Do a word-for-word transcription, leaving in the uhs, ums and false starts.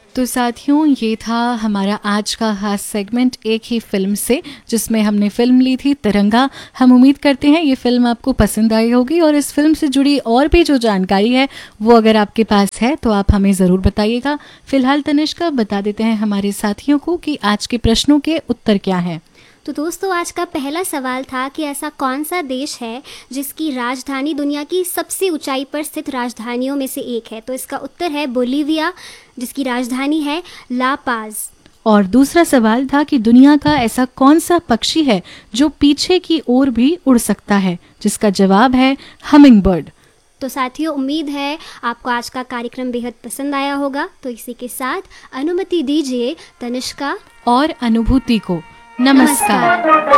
तो साथियों, ये था हमारा आज का खास सेगमेंट एक ही फिल्म से, जिसमें हमने फिल्म ली थी तिरंगा। हम उम्मीद करते हैं ये फिल्म आपको पसंद आई होगी और इस फिल्म से जुड़ी और भी जो जानकारी है वो अगर आपके पास है तो आप हमें ज़रूर बताइएगा। फिलहाल तनिष्का बता देते हैं हमारे साथियों को कि आज के प्रश्नों के उत्तर क्या हैं। तो दोस्तों, आज का पहला सवाल था कि ऐसा कौन सा देश है जिसकी राजधानी दुनिया की सबसे ऊंचाई पर स्थित राजधानियों में से एक है। तो इसका उत्तर है बोलीविया, जिसकी राजधानी है ला पाज। और दूसरा सवाल था कि दुनिया का ऐसा कौन सा पक्षी है जो पीछे की ओर भी उड़ सकता है, जिसका जवाब है हमिंग बर्ड। तो साथियों, उम्मीद है आपको आज का कार्यक्रम बेहद पसंद आया होगा। तो इसी के साथ अनुमति दीजिए तनिष्का और अनुभूति को नमस्कार, नमस्कार।